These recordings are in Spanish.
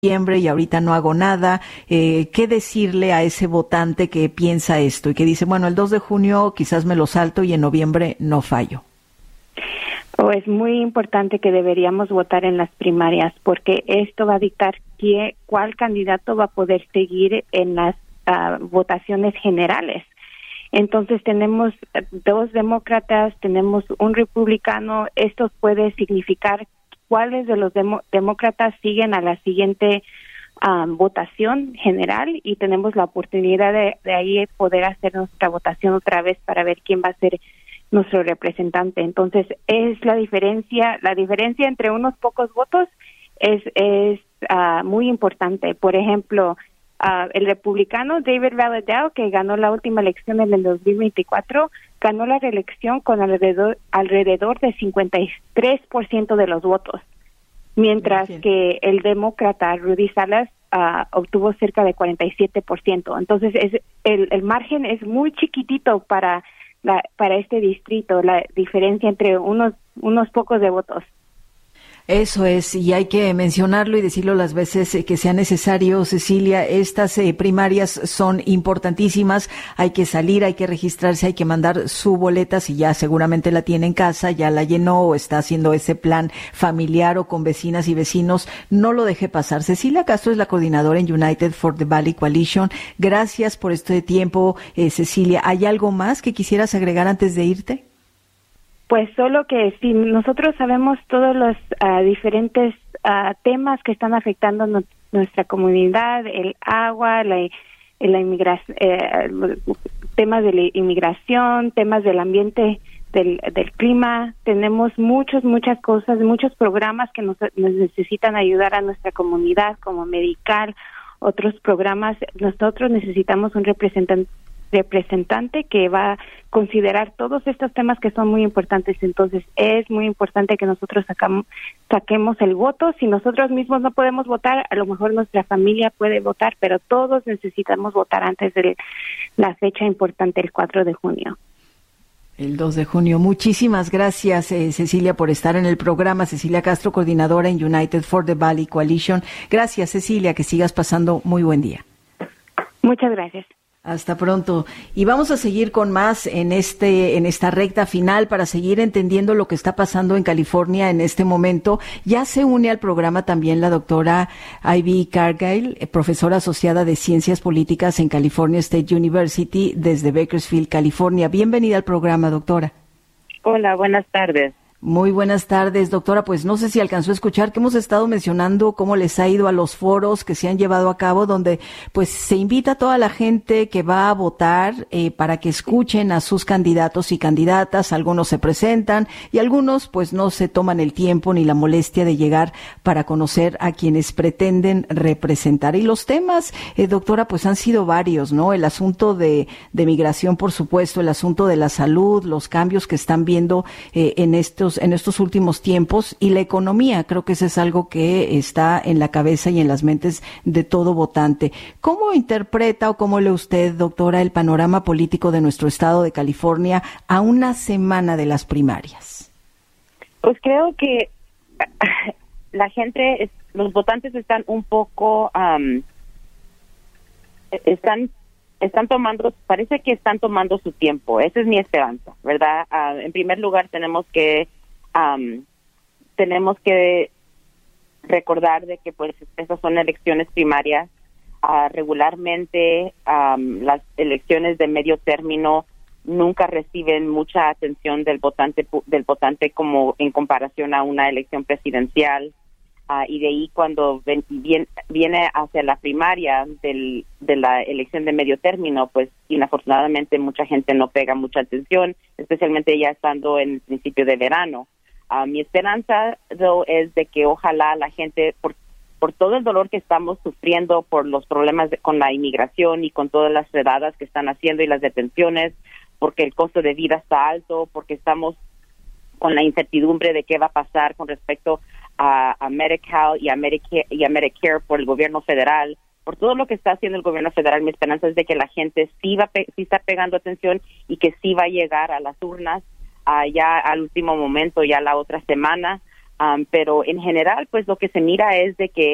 noviembre y ahorita no hago nada. ¿Qué decirle a ese votante que piensa esto y que dice, bueno, el 2 de junio quizás me lo salto y en noviembre no fallo? Es muy importante que deberíamos votar en las primarias porque esto va a dictar cuál candidato va a poder seguir en las votaciones generales. Entonces tenemos 2 demócratas, tenemos un republicano. Esto puede significar cuáles de los demócratas siguen a la siguiente votación general y tenemos la oportunidad de ahí poder hacer nuestra votación otra vez para ver quién va a ser nuestro representante. Entonces es la diferencia entre unos pocos votos es muy importante. Por ejemplo, el republicano David Valadao, que ganó la última elección en el 2024, ganó la reelección con alrededor de 53% de los votos, mientras que el demócrata Rudy Salas obtuvo cerca de 47%. Entonces el margen es muy chiquitito para este distrito, la diferencia entre unos pocos de votos. Eso es, y hay que mencionarlo y decirlo las veces que sea necesario, Cecilia. Estas primarias son importantísimas. Hay que salir, hay que registrarse, hay que mandar su boleta. Si ya seguramente la tiene en casa, ya la llenó o está haciendo ese plan familiar o con vecinas y vecinos, no lo deje pasar. Cecilia Castro es la coordinadora en United for the Valley Coalition. Gracias por este tiempo, Cecilia. ¿Hay algo más que quisieras agregar antes de irte? Pues solo que si nosotros sabemos todos los diferentes temas que están afectando nuestra comunidad, el agua, la inmigración, temas de la inmigración, temas del ambiente, del clima, tenemos muchas cosas, muchos programas que nos necesitan ayudar a nuestra comunidad, como Medical, otros programas. Nosotros necesitamos un representante que va a considerar todos estos temas que son muy importantes. Entonces es muy importante que nosotros saquemos el voto. Si nosotros mismos no podemos votar, a lo mejor nuestra familia puede votar, pero todos necesitamos votar antes de la fecha importante, el 4 de junio. El 2 de junio. Muchísimas gracias, Cecilia, por estar en el programa. Cecilia Castro, coordinadora en United for the Valley Coalition. Gracias, Cecilia, que sigas pasando muy buen día. Muchas gracias. Hasta pronto. Y vamos a seguir con más en esta recta final para seguir entendiendo lo que está pasando en California en este momento. Ya se une al programa también la doctora Ivy Cargill, profesora asociada de Ciencias Políticas en California State University desde Bakersfield, California. Bienvenida al programa, doctora. Hola, buenas tardes. Muy buenas tardes, doctora. Pues no sé si alcanzó a escuchar que hemos estado mencionando cómo les ha ido a los foros que se han llevado a cabo, donde pues se invita a toda la gente que va a votar para que escuchen a sus candidatos y candidatas. Algunos se presentan y algunos pues no se toman el tiempo ni la molestia de llegar para conocer a quienes pretenden representar. Y los temas, doctora, pues han sido varios, ¿no? El asunto de migración, por supuesto, el asunto de la salud, los cambios que están viendo en estos últimos tiempos, y la economía. Creo que eso es algo que está en la cabeza y en las mentes de todo votante. ¿Cómo interpreta o cómo lee usted, doctora, el panorama político de nuestro estado de California a una semana de las primarias? Pues creo que la gente, los votantes están un poco, parece que están tomando su tiempo. Esa es mi esperanza, ¿verdad? En primer lugar, tenemos que recordar de que pues estas son elecciones primarias. Regularmente las elecciones de medio término nunca reciben mucha atención del votante como en comparación a una elección presidencial. Y de ahí cuando viene hacia la primaria de la elección de medio término, pues inafortunadamente mucha gente no pega mucha atención, especialmente ya estando en el principio de verano. Mi esperanza es de que ojalá la gente, por todo el dolor que estamos sufriendo por los problemas con la inmigración y con todas las redadas que están haciendo y las detenciones, porque el costo de vida está alto, porque estamos con la incertidumbre de qué va a pasar con respecto a Medi-Cal y a Medicare por el gobierno federal, por todo lo que está haciendo el gobierno federal. Mi esperanza es de que la gente sí está pegando atención y que sí va a llegar a las urnas ya al último momento, ya la otra semana. Pero en general, pues lo que se mira es de que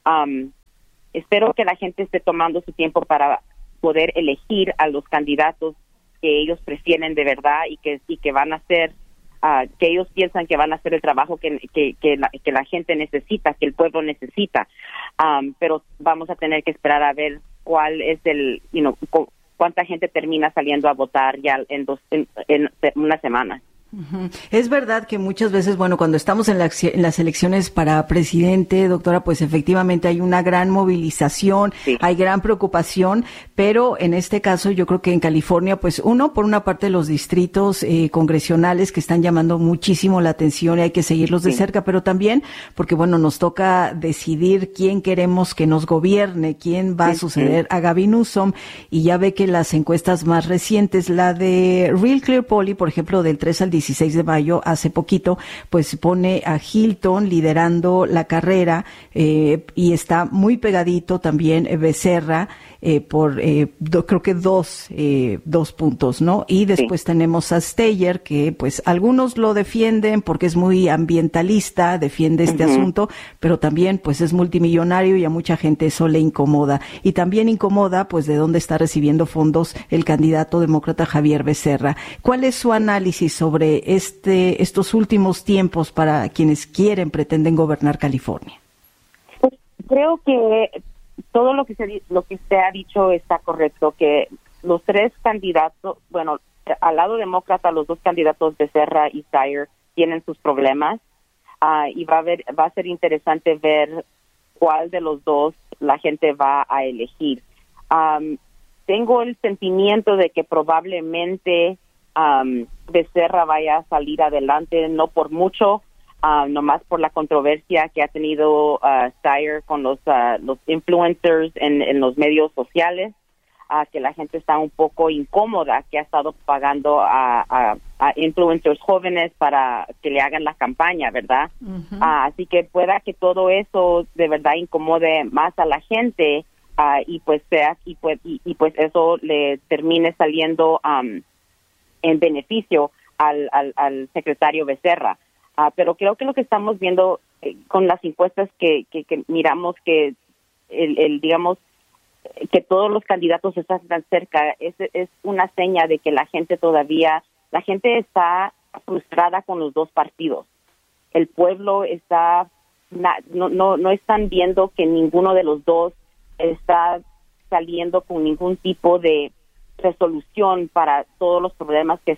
Espero que la gente esté tomando su tiempo para poder elegir a los candidatos que ellos prefieren de verdad y que van a hacer, que ellos piensan que van a hacer el trabajo que la gente necesita, que el pueblo necesita. Pero vamos a tener que esperar a ver cuál es cuánta gente termina saliendo a votar ya en una semana. Es verdad que muchas veces, bueno, cuando estamos en las elecciones para presidente, doctora, pues efectivamente hay una gran movilización, sí, hay gran preocupación, pero en este caso yo creo que en California, pues por una parte los distritos congresionales que están llamando muchísimo la atención y hay que seguirlos de cerca, pero también porque, bueno, nos toca decidir quién queremos que nos gobierne, quién va a suceder a Gavin Newsom, y ya ve que las encuestas más recientes, la de Real Clear Poll, por ejemplo, del 3 al 16 de mayo, hace poquito, pues pone a Hilton liderando la carrera, y está muy pegadito también Becerra, por creo que dos puntos, ¿no? Y después tenemos a Steyer, que pues algunos lo defienden porque es muy ambientalista, defiende este asunto, pero también pues es multimillonario y a mucha gente eso le incomoda. Y también incomoda pues de dónde está recibiendo fondos el candidato demócrata Javier Becerra. ¿Cuál es su análisis sobre estos últimos tiempos para quienes pretenden gobernar California? Pues creo que todo lo que se ha dicho está correcto, que los tres candidatos, bueno, al lado demócrata, los dos candidatos Becerra y Steyer tienen sus problemas, y va a ser interesante ver cuál de los dos la gente va a elegir. Tengo el sentimiento de que probablemente Becerra vaya a salir adelante, no por mucho, nomás por la controversia que ha tenido Steyer con los influencers en los medios sociales, que la gente está un poco incómoda, que ha estado pagando a influencers jóvenes para que le hagan la campaña, ¿verdad? Así que pueda que todo eso de verdad incomode más a la gente, y pues eso le termine saliendo en beneficio al secretario Becerra. Pero creo que lo que estamos viendo con las encuestas que miramos, que digamos que todos los candidatos están tan cerca, es una seña de que la gente está frustrada con los dos partidos. El pueblo no están viendo que ninguno de los dos está saliendo con ningún tipo de resolución para todos los problemas que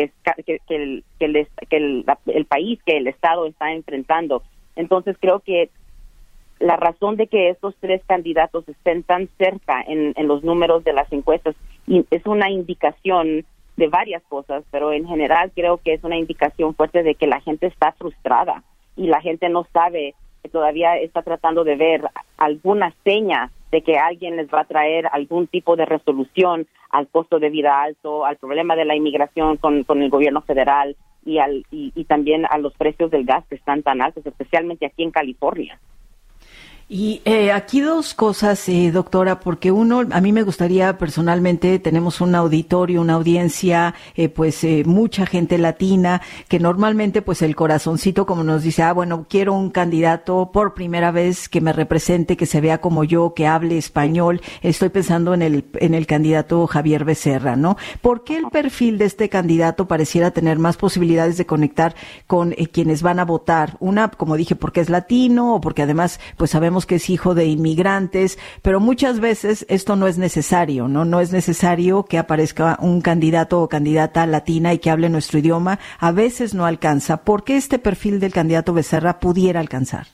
el país, que el Estado está enfrentando. Entonces creo que la razón de que estos tres candidatos estén tan cerca en los números de las encuestas es una indicación de varias cosas, pero en general creo que es una indicación fuerte de que la gente está frustrada y la gente no sabe, que todavía está tratando de ver alguna seña de que alguien les va a traer algún tipo de resolución al costo de vida alto, al problema de la inmigración con el gobierno federal y también a los precios del gas que están tan altos, especialmente aquí en California. Y aquí dos cosas, doctora, porque a mí me gustaría personalmente, tenemos un auditorio, una audiencia, mucha gente latina, que normalmente pues el corazoncito como nos dice, bueno, quiero un candidato por primera vez que me represente, que se vea como yo, que hable español. Estoy pensando en el candidato Javier Becerra, ¿no? ¿Por qué el perfil de este candidato pareciera tener más posibilidades de conectar con quienes van a votar? Una, como dije, porque es latino o porque además pues sabemos que es hijo de inmigrantes, pero muchas veces esto no es necesario, ¿no? No es necesario que aparezca un candidato o candidata latina y que hable nuestro idioma. A veces no alcanza. ¿Por qué este perfil del candidato Becerra pudiera alcanzar?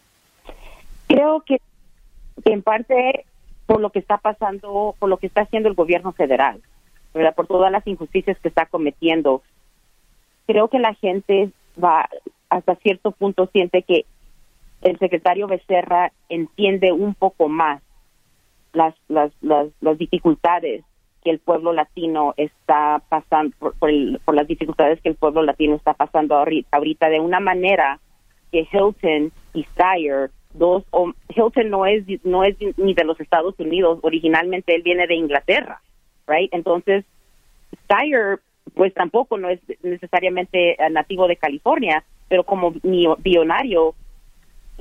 Creo que en parte por lo que está pasando, por lo que está haciendo el gobierno federal, ¿verdad? Por todas las injusticias que está cometiendo. Creo que la gente va hasta cierto punto siente que el secretario Becerra entiende un poco más las dificultades que el pueblo latino está pasando, por las dificultades que el pueblo latino está pasando ahorita, de una manera que Hilton y Steyer, Hilton no es ni de los Estados Unidos, originalmente él viene de Inglaterra, right? Entonces Steyer pues tampoco no es necesariamente nativo de California, pero como millonario,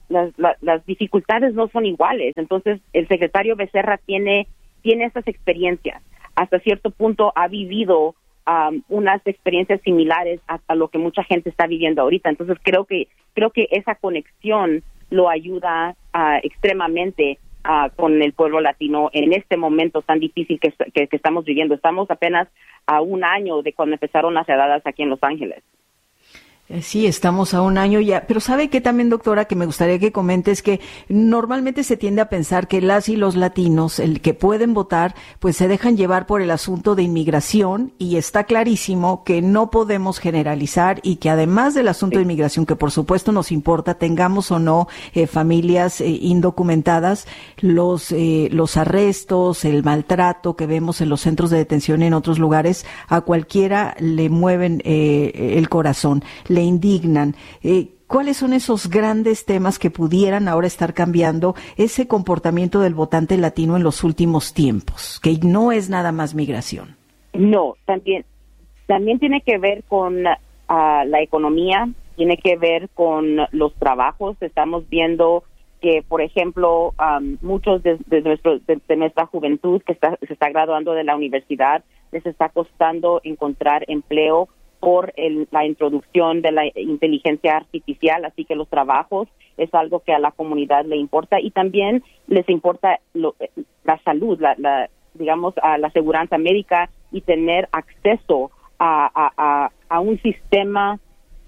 las dificultades no son iguales. Entonces, el secretario Becerra tiene esas experiencias. Hasta cierto punto ha vivido unas experiencias similares a lo que mucha gente está viviendo ahorita. Entonces, creo que esa conexión lo ayuda extremadamente con el pueblo latino en este momento tan difícil que estamos viviendo. Estamos apenas a un año de cuando empezaron las redadas aquí en Los Ángeles. Sí, estamos a un año ya, pero ¿sabe qué también, doctora, que me gustaría que comentes? Que normalmente se tiende a pensar que las y los latinos, el que pueden votar, pues se dejan llevar por el asunto de inmigración, y está clarísimo que no podemos generalizar, y que además del asunto de inmigración, que por supuesto nos importa, tengamos o no familias indocumentadas, los arrestos, el maltrato que vemos en los centros de detención y en otros lugares, a cualquiera le mueven el corazón, le indignan. ¿Cuáles son esos grandes temas que pudieran ahora estar cambiando ese comportamiento del votante latino en los últimos tiempos? Que no es nada más migración. No, también tiene que ver con la economía, tiene que ver con los trabajos. Estamos viendo que, por ejemplo, muchos de nuestra juventud que se está graduando de la universidad, les está costando encontrar empleo por la introducción de la inteligencia artificial, así que los trabajos es algo que a la comunidad le importa, y también les importa la salud, digamos, a la aseguranza médica, y tener acceso a un sistema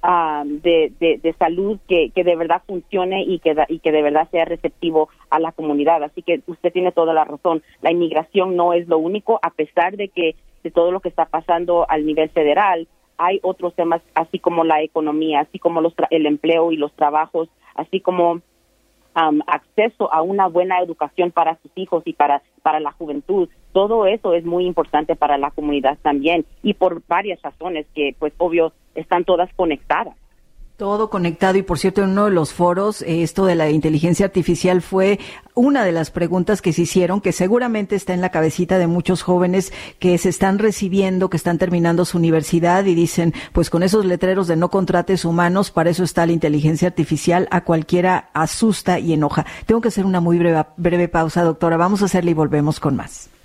de salud que de verdad funcione y que de verdad sea receptivo a la comunidad. Así que usted tiene toda la razón. La inmigración no es lo único, a pesar de todo lo que está pasando al nivel federal. Hay otros temas, así como la economía, así como el empleo y los trabajos, así como acceso a una buena educación para sus hijos y para la juventud. Todo eso es muy importante para la comunidad también, y por varias razones que, pues, obvio, están todas conectadas. Todo conectado. Y por cierto, en uno de los foros, esto de la inteligencia artificial fue una de las preguntas que se hicieron, que seguramente está en la cabecita de muchos jóvenes que se están recibiendo, que están terminando su universidad, y dicen, pues con esos letreros de no contrates humanos, para eso está la inteligencia artificial, a cualquiera asusta y enoja. Tengo que hacer una muy breve pausa, doctora. Vamos a hacerla y volvemos con más.